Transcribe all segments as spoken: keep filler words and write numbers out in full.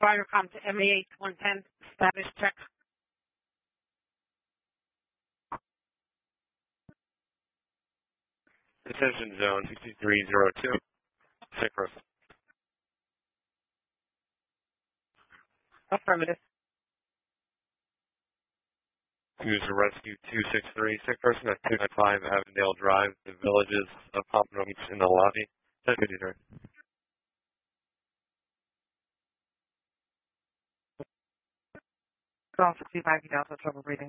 Firecom to M A H one ten, status check. Decision zone sixty-three zero two, sick person. Affirmative. User rescue two six three, sick person at two ninety-five Avondale Drive, the villages of Pompano Beach in the lobby. ten fifty-three. Zone sixty-five, you got trouble breathing.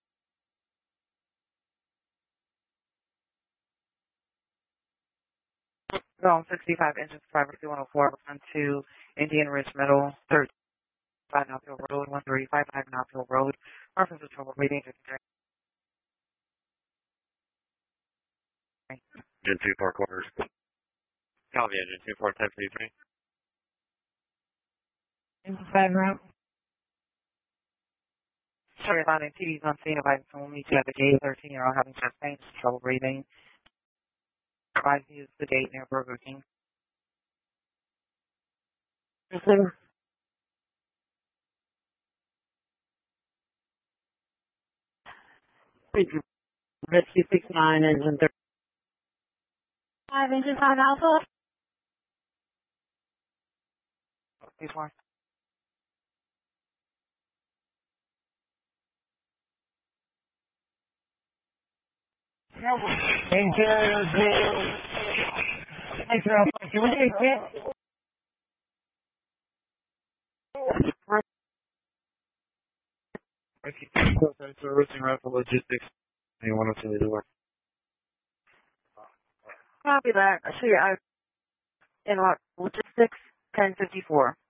Zone sixty-five, engine privacy one oh four, return to Indian Ridge Middle, thirty-five Northfield Road, one three five five Northfield Road. Reference to trouble breathing. Engine two four quarters. Copy engine two four ten fifty-three. Engine five route. Sorry, Line T V's on scene. If I can meet you at the gate, thirteen year old having chest pain, trouble breathing. Advise to use the gate near Burger King. Yes, sir. Rescue six nine, engine thirty-five, engine five Alpha. Please one. Thank you. Thanks, Ralph. Can we take it? Rescue servicing rifle logistics. Anyone else in the door? Copy that. I see you out in logistics ten fifty-four.